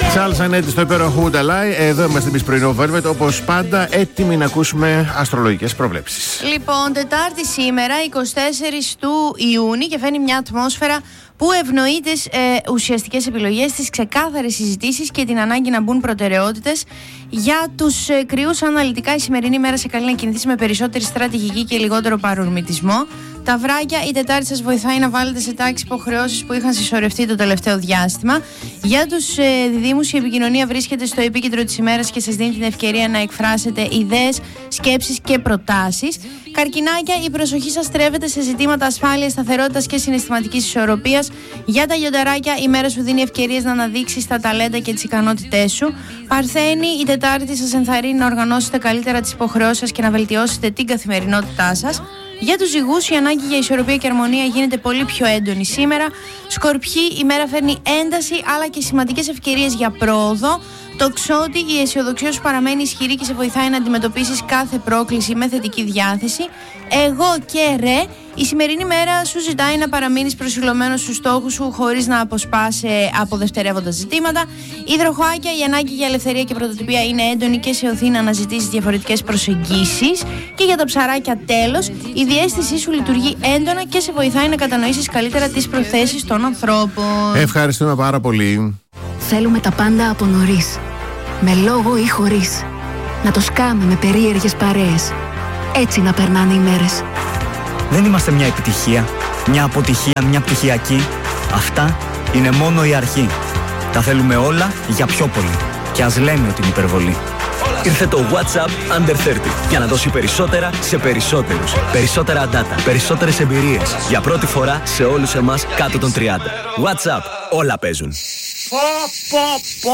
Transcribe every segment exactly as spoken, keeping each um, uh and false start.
Charles Anetti στο υπέροχο Who Da Lie. Εδώ είμαστε εμείς πρωινό Velvet, όπως πάντα έτοιμοι να ακούσουμε αστρολογικές προβλέψεις. Λοιπόν, Τετάρτη σήμερα, εικοστή τέταρτη του Ιούνιου, και φαίνει μια ατμόσφαιρα που ευνοεί τις ε, ουσιαστικές επιλογές, τις ξεκάθαρες συζητήσεις και την ανάγκη να μπουν προτεραιότητες. Για τους ε, κρυούς, αναλυτικά, η σημερινή μέρα σε καλεί να κινηθείς με περισσότερη στρατηγική και λιγότερο παρορμητισμό. Τα βράκια, η Τετάρτη σας βοηθάει να βάλετε σε τάξη υποχρεώσεις που είχαν συσσωρευτεί το τελευταίο διάστημα. Για τους ε, διδήμους, η επικοινωνία βρίσκεται στο επίκεντρο της ημέρας και σας δίνει την ευκαιρία να εκφράσετε ιδέες, σκέψεις και προτάσεις. Καρκινάκια, η προσοχή σας στρέφεται σε ζητήματα ασφάλειας, σταθερότητας και συναισθηματικής ισορροπίας. Για τα λιονταράκια, η μέρα σου δίνει ευκαιρίες να αναδείξεις τα ταλέντα και τις ικανότητές σου. Παρθένη, η Τετάρτη σας ενθαρρύνει να οργανώσετε καλύτερα τις υποχρεώσεις σας και να βελτιώσετε την καθημερινότητά σας. Για τους ζυγούς, η ανάγκη για ισορροπία και αρμονία γίνεται πολύ πιο έντονη σήμερα. Σκορπιοί, η μέρα φέρνει ένταση αλλά και σημαντικές ευκαιρίες για πρόοδο. Τοξότη, η αισιοδοξία σου παραμένει ισχυρή και σε βοηθάει να αντιμετωπίσεις κάθε πρόκληση με θετική διάθεση. Εγώ και ρε, η σημερινή μέρα σου ζητάει να παραμείνεις προσιλωμένος στους στόχους σου χωρίς να αποσπάς από δευτερεύοντα ζητήματα. Υδροχοάκια, η ανάγκη για ελευθερία και πρωτοτυπία είναι έντονη και σε οθεί να αναζητήσεις διαφορετικές προσεγγίσεις. Και για τα ψαράκια, τέλος, η διαίσθησή σου λειτουργεί έντονα και σε βοηθάει να κατανοήσεις καλύτερα τις προθέσεις των ανθρώπων. Ευχαριστούμε πάρα πολύ. Θέλουμε τα πάντα από νωρίς. Με λόγο ή χωρίς. Να το σκάμε με περίεργες παρέες. Έτσι να περνάνε οι μέρες. Δεν είμαστε μια επιτυχία, μια αποτυχία, μια πτυχιακή. Αυτά είναι μόνο η αρχή. Τα θέλουμε όλα για πιο πολύ. Και ας λέμε ότι είναι υπερβολή. Ήρθε το WhatsApp Under τριάντα για να δώσει περισσότερα σε περισσότερους. Περισσότερα data, περισσότερες εμπειρίες. Για πρώτη φορά σε όλους εμάς κάτω των τριάντα. WhatsApp, όλα παίζουν. Πω πω πω.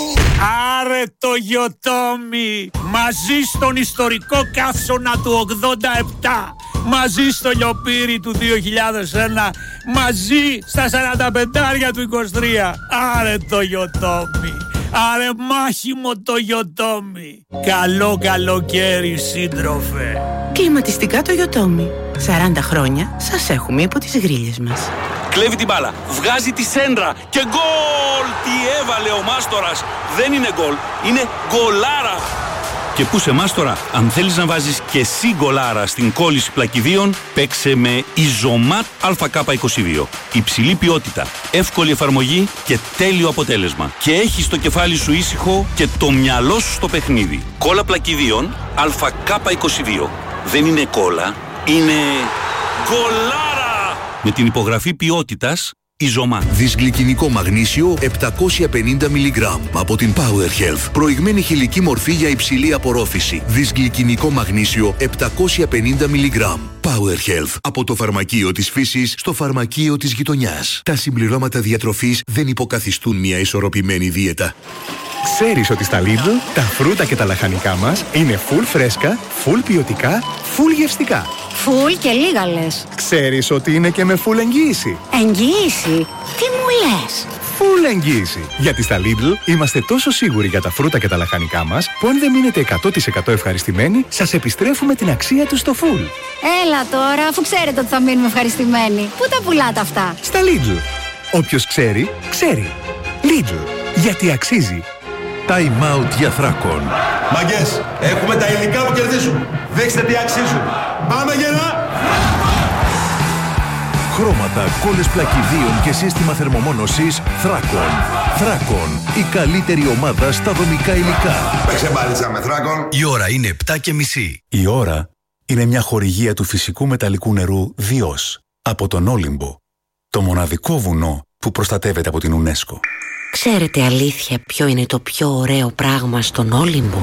Άρε το Γιοτόμι. Μαζί στον ιστορικό καύσωνα του ογδόντα επτά. Μαζί στο λιοπύρι του δύο χιλιάδες ένα. Μαζί στα σαράντα πεντάρια του είκοσι τρία. Άρε το Γιοτόμι. Άρε μάχημο το Γιοτόμι. Καλό καλοκαίρι σύντροφε. Κλιματιστικά το Γιοτόμι. σαράντα χρόνια σας έχουμε υπό τις γρίλες μας. Κλέβει την μπάλα, βγάζει τη σέντρα και γκολ! Τι έβαλε ο Μάστορας. Δεν είναι γκολ, είναι γκολάρα. Και πού σε Μάστορα, αν θέλεις να βάζεις και εσύ γκολάρα στην κόλληση πλακιδίων, παίξε με Ιζωμάτ Α Κ είκοσι δύο. Υψηλή ποιότητα, εύκολη εφαρμογή και τέλειο αποτέλεσμα. Και έχεις το κεφάλι σου ήσυχο και το μυαλό σου στο παιχνίδι. Κόλλα πλακιδίων Α Κ είκοσι δύο. Δεν είναι κόλλα, είναι γκολάρα! Με την υπογραφή ποιότητας Ιζωμάτ. Δυσγλυκινικό μαγνήσιο επτακόσια πενήντα μιλιγκράμμ από την Power Health. Προηγμένη χηλική μορφή για υψηλή απορρόφηση. Δυσγλυκινικό μαγνήσιο επτακόσια πενήντα μιλιγκράμμ. Power Health. Από το φαρμακείο της φύσης στο φαρμακείο της γειτονιάς. Τα συμπληρώματα διατροφής δεν υποκαθιστούν μια ισορροπημένη δίαιτα. Ξέρεις ότι στα Lidl τα φρούτα και τα λαχανικά μας είναι full φρέσκα, full ποιοτικά, full γευστικά. Φουλ και λίγα λες. Ξέρεις ότι είναι και με full εγγύηση. Εγγύηση? Τι μου λες? Full εγγύηση. Γιατί στα Lidl είμαστε τόσο σίγουροι για τα φρούτα και τα λαχανικά μας που αν δεν μείνετε εκατό τοις εκατό ευχαριστημένοι, σας επιστρέφουμε την αξία τους στο full. Έλα τώρα, αφού ξέρετε ότι θα μείνουμε ευχαριστημένοι. Πού τα πουλάτε αυτά? Στα Lidl. Όποιος ξέρει, ξέρει. Lidl. Γιατί αξίζει. Time out για Θράκον. Μαγκές, έχουμε τα υλικά που κερδίζουν. Δείξτε τι αξίζουν. Πάμε γερά! Χρώματα, κόλλες πλακιδίων και σύστημα θερμομόνωσης Θράκον. Θράκον, η καλύτερη ομάδα στα δομικά υλικά. Παίξε μπάλιτσα με Θράκον. Η ώρα είναι επτά και μισή. Η ώρα είναι μια χορηγία του φυσικού μεταλλικού νερού Διός από τον Όλυμπο. Το μοναδικό βουνό που προστατεύεται από την UNESCO. Ξέρετε αλήθεια ποιο είναι το πιο ωραίο πράγμα στον Όλυμπο?